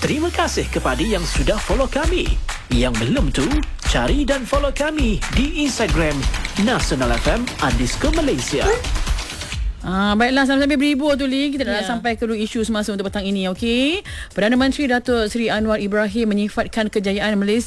Terima kasih kepada yang sudah follow kami. Yang belum tu, cari dan follow kami di Instagram nasionalfm_Malaysia. Baiklah, sampai beribu tu Lee. Kita dah sampai ke isu semasa untuk petang ini, okey. Perdana Menteri Datuk Seri Anwar Ibrahim menyifatkan kejayaan Malaysia